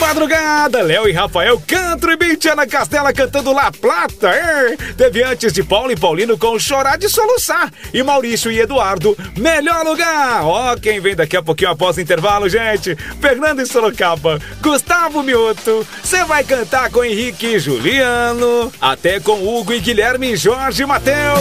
madrugada, Léo e Rafael Cantro e Bintiana Castela cantando La Plata. Teve antes de Paulo e Paulino com Chorar de Soluçar. E Maurício e Eduardo, Melhor Lugar. Ó, quem vem daqui a pouquinho após o intervalo, gente. Fernando e Sorocaba, Gustavo Mioto. Você vai cantar com Henrique e Juliano. Até com Hugo e Guilherme, Jorge e Matheus.